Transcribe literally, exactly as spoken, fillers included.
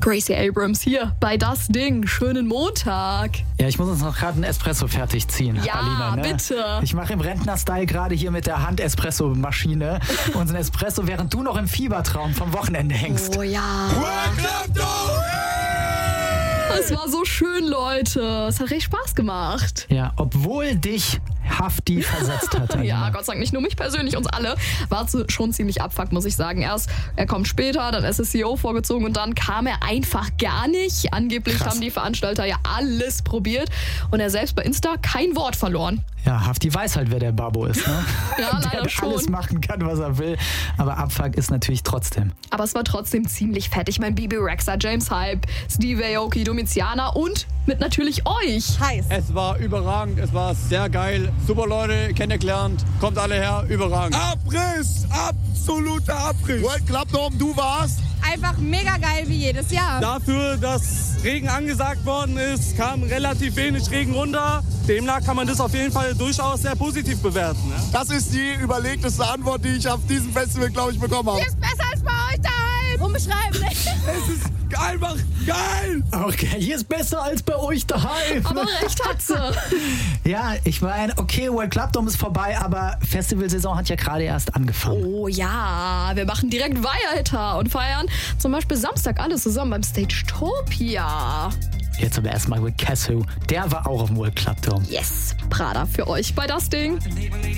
Gracie Abrams hier bei Das Ding. Schönen Montag. Ja, ich muss uns noch gerade einen Espresso fertig ziehen. Ja, Alina, ne? bitte. Ich mache im Rentner-Style gerade hier mit der Hand-Espresso-Maschine unseren Espresso, während du noch im Fiebertraum vom Wochenende hängst. Oh ja. Es war so schön, Leute. Es hat richtig Spaß gemacht. Ja, obwohl dich Hafti versetzt hat. Ja, Gott sei Dank nicht nur mich persönlich, uns alle. War zu- schon ziemlich abfuckt, muss ich sagen. Erst, er kommt später, dann S S C O vorgezogen und dann kam er einfach gar nicht. Angeblich Krass. haben die Veranstalter ja alles probiert und er selbst bei Insta kein Wort verloren. Ja, Hafti weiß halt, wer der Babbo ist, ne? Ja, der leider schon. alles machen kann, was er will. Aber Abfuck ist natürlich trotzdem. Aber es war trotzdem ziemlich fett. Ich meine, Bibi Rexha, James Hype, Steve Aoki, Domiziana und mit natürlich euch. Heiß. Es war überragend, es war sehr geil. Super Leute, kennengelernt. Kommt alle her, überragend. Abriss! Absoluter Abriss! World Club Dome, du warst? Einfach mega geil wie jedes Jahr. Dafür, dass Regen angesagt worden ist, kam relativ wenig Regen runter. Demnach kann man das auf jeden Fall durchaus sehr positiv bewerten. Ne? Das ist die überlegteste Antwort, die ich auf diesem Festival, glaube ich, bekommen habe. Hier ist besser als bei euch daheim. Unbeschreiblich. Es ist einfach geil! Okay, hier ist besser als bei euch daheim. Aber recht hat sie. Ja, ich meine, okay, World Club Dome ist vorbei, aber Festivalsaison hat ja gerade erst angefangen. Oh ja, wir machen direkt weiter und feiern zum Beispiel Samstag alle zusammen beim Stagetopia. Jetzt aber erstmal mit Cassu. Der war auch auf dem World Club Dome. Yes, Prada für euch bei Das Ding.